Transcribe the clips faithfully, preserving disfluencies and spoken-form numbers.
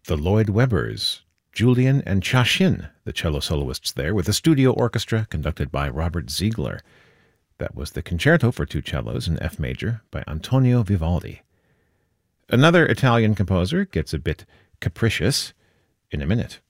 the Lloyd Webbers, Julian and Chashin, the cello soloists there, with a studio orchestra conducted by Robert Ziegler. That was the Concerto for Two Cellos in F major by Antonio Vivaldi. Another Italian composer gets a bit capricious in a minute.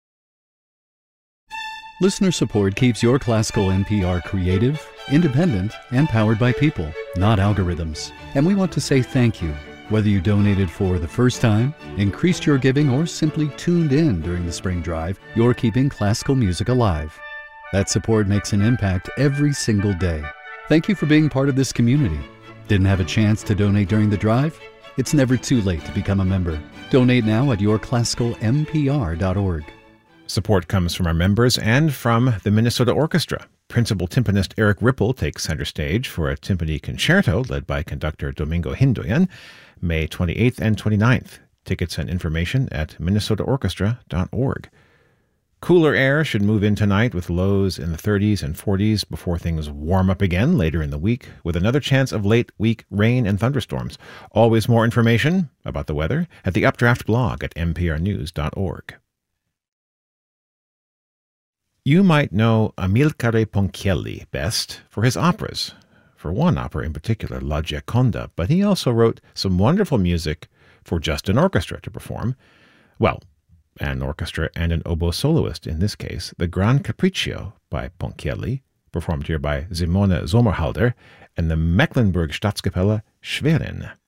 Listener support keeps your classical N P R creative, independent, and powered by people, not algorithms. And we want to say thank you. Whether you donated for the first time, increased your giving, or simply tuned in during the spring drive, you're keeping classical music alive. That support makes an impact every single day. Thank you for being part of this community. Didn't have a chance to donate during the drive? It's never too late to become a member. Donate now at your classical m p r dot org. Support comes from our members and from the Minnesota Orchestra. Principal timpanist Eric Ripple takes center stage for a timpani concerto led by conductor Domingo Hindoyan, May twenty-eighth and twenty-ninth. Tickets and information at minnesota orchestra dot org. Cooler air should move in tonight with lows in the thirties and forties before things warm up again later in the week, with another chance of late week rain and thunderstorms. Always more information about the weather at the Updraft blog at m p r news dot org. You might know Amilcare Ponchielli best for his operas, for one opera in particular, La Gioconda, but he also wrote some wonderful music for just an orchestra to perform. Well, an orchestra and an oboe soloist in this case, the Gran Capriccio by Ponchielli, performed here by Simone Sommerhalder, and the Mecklenburg Staatskapelle Schwerin.